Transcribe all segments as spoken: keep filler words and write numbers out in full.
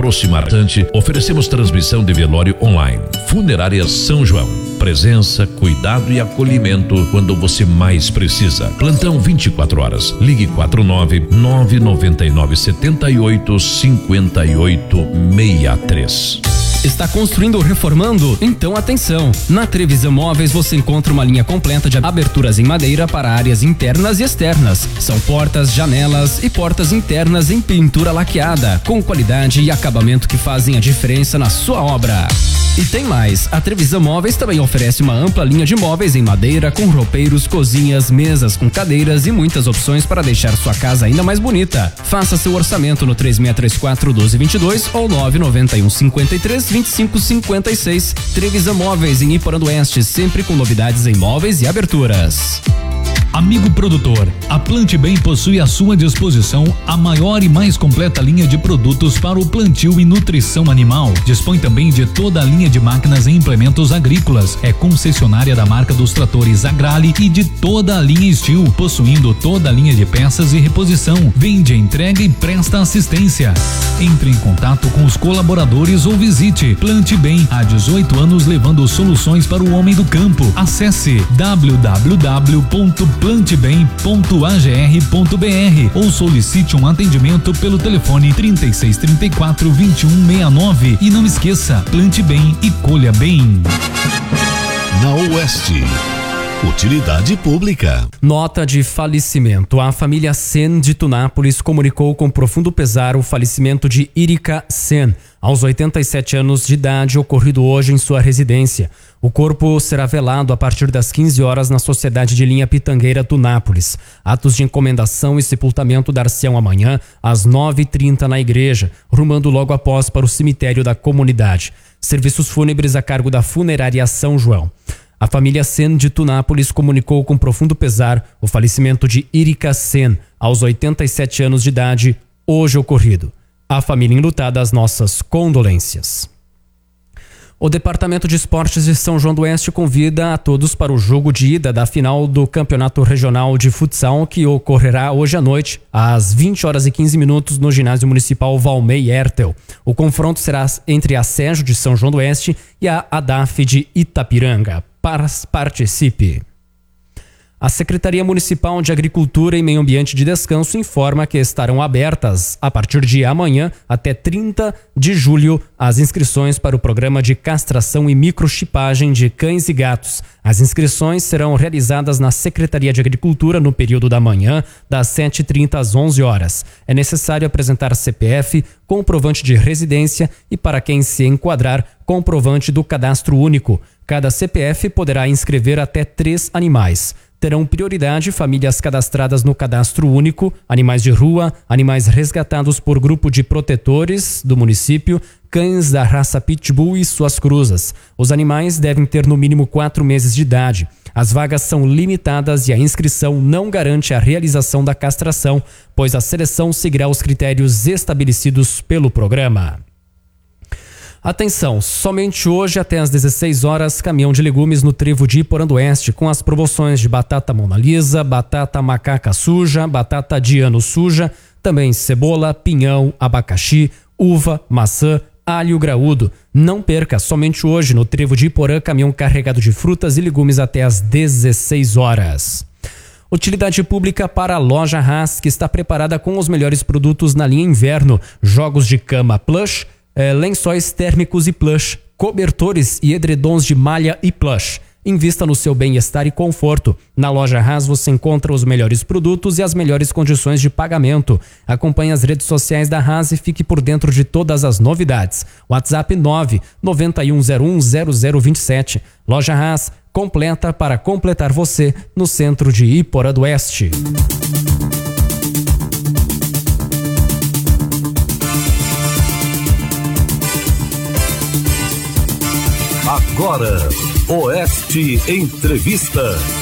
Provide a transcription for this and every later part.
aproximar bastante, oferecemos transmissão de velório online. Funerária São João. Presença, cuidado e acolhimento quando você mais precisa. Plantão vinte e quatro horas. Ligue quatro nove nove nove nove sete oito cinco oito seis três. Está construindo ou reformando? Então atenção! Na Trevisan Móveis você encontra uma linha completa de aberturas em madeira para áreas internas e externas. São portas, janelas e portas internas em pintura laqueada, com qualidade e acabamento que fazem a diferença na sua obra. E tem mais, a Trevisan Móveis também oferece uma ampla linha de móveis em madeira com roupeiros, cozinhas, mesas com cadeiras e muitas opções para deixar sua casa ainda mais bonita. Faça seu orçamento no três seis três quatro um dois dois dois ou nove nove um cinco três vinte e cinco cinquenta e seis. Trevisan Móveis em Iporã do Oeste, sempre com novidades em móveis e aberturas. Amigo produtor, a Plante Bem possui à sua disposição a maior e mais completa linha de produtos para o plantio e nutrição animal. Dispõe também de toda a linha de máquinas e implementos agrícolas. É concessionária da marca dos tratores Agrale e de toda a linha Steel, possuindo toda a linha de peças e reposição. Vende, entrega e presta assistência. Entre em contato com os colaboradores ou visite Plante Bem, há dezoito anos levando soluções para o homem do campo. Acesse w w w ponto plante bem ponto a g r ponto b r ou solicite um atendimento pelo telefone trinta e seis, trinta e quatro, vinte e um, sessenta e nove. E não esqueça, plante bem e colha bem. Na Oeste, utilidade pública. Nota de falecimento. A família Sen de Tunápolis comunicou com profundo pesar o falecimento de Irica Sen, aos oitenta e sete anos de idade, ocorrido hoje em sua residência. O corpo será velado a partir das quinze horas na Sociedade de Linha Pitangueira Tunápolis. Atos de encomendação e sepultamento dar-se-ão amanhã às nove e trinta na igreja, rumando logo após para o cemitério da comunidade. Serviços fúnebres a cargo da Funerária São João. A família Sen de Tunápolis comunicou com profundo pesar o falecimento de Irica Sen, aos oitenta e sete anos de idade, hoje ocorrido. A família enlutada, as nossas condolências. O Departamento de Esportes de São João do Oeste convida a todos para o jogo de ida da final do Campeonato Regional de Futsal, que ocorrerá hoje à noite, às vinte horas e quinze minutos, no Ginásio Municipal Valmei Hertel. O confronto será entre a Sérgio de São João do Oeste e a ADAF de Itapiranga. Participe! A Secretaria Municipal de Agricultura e Meio Ambiente de Descanso informa que estarão abertas, a partir de amanhã até trinta de julho, as inscrições para o programa de castração e microchipagem de cães e gatos. As inscrições serão realizadas na Secretaria de Agricultura no período da manhã, das sete e trinta às onze horas. É necessário apresentar C P F, comprovante de residência e, para quem se enquadrar, comprovante do cadastro único. Cada C P F poderá inscrever até três animais. Terão prioridade famílias cadastradas no cadastro único, animais de rua, animais resgatados por grupo de protetores do município, cães da raça Pitbull e suas cruzas. Os animais devem ter no mínimo quatro meses de idade. As vagas são limitadas e a inscrição não garante a realização da castração, pois a seleção seguirá os critérios estabelecidos pelo programa. Atenção, somente hoje até às dezesseis horas, caminhão de legumes no trevo de Iporã do Oeste com as promoções de batata Mona Lisa, batata macaca suja, batata Diano suja, também cebola, pinhão, abacaxi, uva, maçã, alho graúdo. Não perca, somente hoje no trevo de Iporã, caminhão carregado de frutas e legumes até às dezesseis horas. Utilidade pública para a Loja Haas, que está preparada com os melhores produtos na linha inverno, jogos de cama plush, É, lençóis térmicos e plush, cobertores e edredons de malha e plush. Invista no seu bem-estar e conforto. Na Loja Haas você encontra os melhores produtos e as melhores condições de pagamento. Acompanhe as redes sociais da Haas e fique por dentro de todas as novidades. WhatsApp nove nove um zero um zero zero dois sete. Loja Haas, completa para completar você no centro de Iporã do Oeste. Agora, Oeste Entrevista.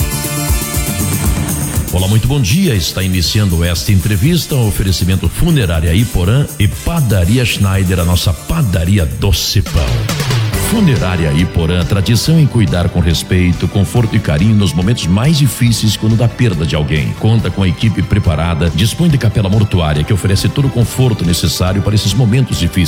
Olá, muito bom dia. Está iniciando esta entrevista, um oferecimento Funerária Iporã e Padaria Schneider, a nossa padaria doce pão. Funerária Iporã, tradição em cuidar com respeito, conforto e carinho nos momentos mais difíceis quando da perda de alguém. Conta com a equipe preparada, dispõe de capela mortuária que oferece todo o conforto necessário para esses momentos difíceis.